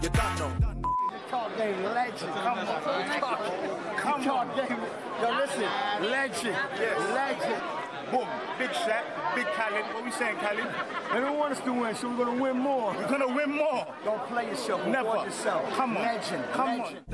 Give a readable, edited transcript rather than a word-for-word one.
You don't know. Talk game, legend. Come on. Come on. Game. Yo, listen. Legend. Yes. Legend. Boom. Big Shaq, big Khaled. What we saying, Khaled? They don't want us to win, so we're going to win more. We're going to win more. Don't play yourself. Never. Yourself. Come on. Legend. Come legend. on.